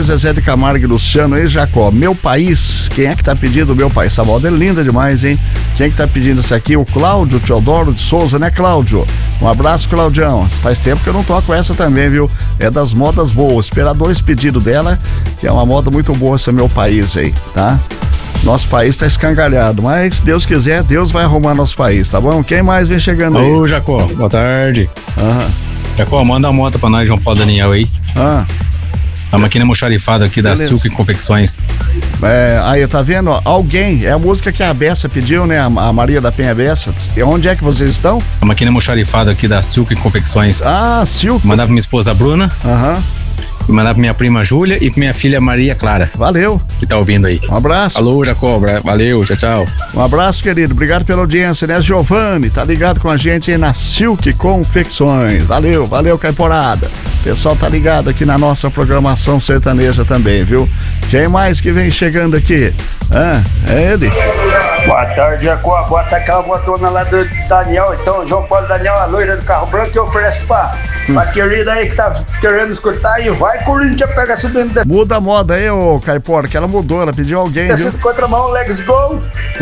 Zezé de Camargo e Luciano aí, Jacó. Meu País, quem é que tá pedindo Meu País? Essa moda é linda demais, hein? Quem é que tá pedindo isso aqui? O Cláudio Teodoro de Souza, né, Cláudio? Um abraço, Claudião. Faz tempo que eu não toco essa também, viu? É das modas boas. Esperar 2 pedidos dela, que é uma moda muito boa essa Meu País aí, tá? Nosso país tá escangalhado, mas se Deus quiser, Deus vai arrumar nosso país, tá bom? Quem mais vem chegando aí? Ô, Jacó, boa tarde. Jacó, manda uma moto pra nós, João Paulo Daniel aí. Estamos aqui na Moxarifada aqui da Silk Confecções. Aí, tá vendo? Alguém, é a música que a Bessa pediu, né? A Maria da Penha Bessa. E onde é que vocês estão? Estamos aqui na Moxarifada aqui da Silk Confecções. Silk. Mandar pra minha esposa Bruna. E mandar pra minha prima Júlia e pra minha filha Maria Clara. Valeu. Que tá ouvindo aí. Um abraço. Alô, Jacó. Valeu, tchau, tchau. Um abraço, querido. Obrigado pela audiência, né? Giovanni, tá ligado com a gente aí na Silk Confecções. Valeu, Caiporada. O pessoal tá ligado aqui na nossa programação sertaneja também, viu? Quem mais que vem chegando aqui? É ele. Boa tarde, Jacó. Bota aquela botona lá do Daniel, então, João Paulo Daniel, a loira do carro branco, que oferece pra querida aí que tá querendo escutar e vai, Corinthians, pega subindo. Muda a moda aí, ô Caipora, que ela mudou, ela pediu alguém, viu? Contramão, let's go.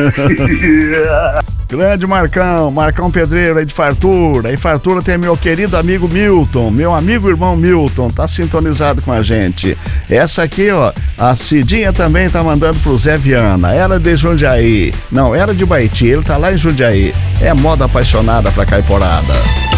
Grande Marcão Pedreiro aí de Fartura. Aí Fartura tem meu querido amigo Milton, meu amigo irmão Milton, tá sintonizado com a gente. Essa aqui, ó, a Cidinha também tá mandando pro Zé Viana. Ela é de Jundiaí. Não, ela é de Baiti, ele tá lá em Jundiaí. É moda apaixonada pra Caiporada.